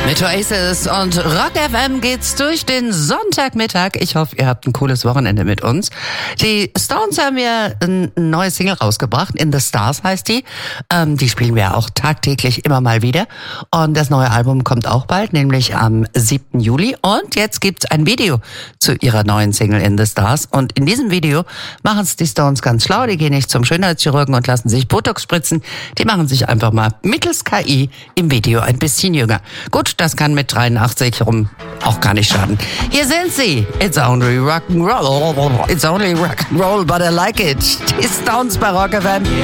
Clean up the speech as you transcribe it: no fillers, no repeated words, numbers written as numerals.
Mit Oasis und Rock FM geht's durch den Sonntagmittag. Ich hoffe, ihr habt ein cooles Wochenende mit uns. Die Stones haben ja ein neues Single rausgebracht. In the Stars heißt die. Die spielen wir auch tagtäglich immer mal wieder. Und das neue Album kommt auch bald, nämlich am 7. Juli. Und jetzt gibt's ein Video zu ihrer neuen Single In the Stars. Und in diesem Video machen es die Stones ganz schlau. Die gehen nicht zum Schönheitschirurgen und lassen sich Botox spritzen. Die machen sich einfach mal mittels KI im Video ein bisschen jünger. Gut, das kann mit 83 rum auch gar nicht schaden. Hier sind sie. It's only rock'n'roll. It's only rock'n'roll, but I like it. Die Stones bei Rock FM.